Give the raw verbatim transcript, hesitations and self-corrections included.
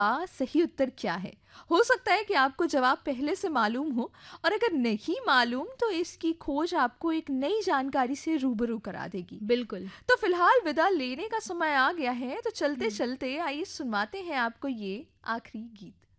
आ, सही उत्तर क्या है? हो सकता है कि आपको जवाब पहले से मालूम हो, और अगर नहीं मालूम तो इसकी खोज आपको एक नई जानकारी से रूबरू करा देगी। बिल्कुल। तो फिलहाल विदा लेने का समय आ गया है, तो चलते हुँ। चलते आइए सुनवाते हैं आपको ये आखिरी गीत।